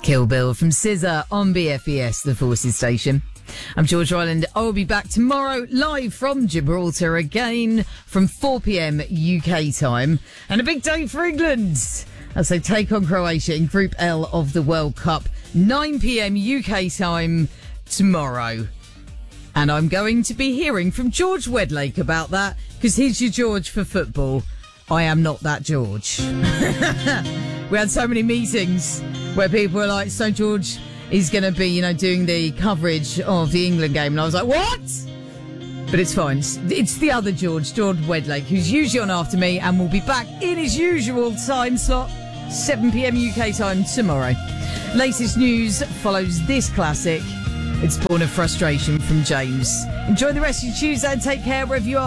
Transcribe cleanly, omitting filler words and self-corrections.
Kill Bill from SZA on BFES, the Forces station. I'm George Ryland. I'll be back tomorrow live from Gibraltar again from 4 p.m. UK time. And a big day for England as they take on Croatia in Group L of the World Cup, 9 p.m. UK time tomorrow. And I'm going to be hearing from George Wedlake about that, because he's your George for football. I am not that George. We had so many meetings where people were like, so George is going to be, doing the coverage of the England game. And I was like, what? But it's fine. It's the other George Wedlake, who's usually on after me and will be back in his usual time slot, 7 p.m. UK time tomorrow. Latest news follows this classic. It's Born of Frustration from James. Enjoy the rest of your Tuesday and take care wherever you are.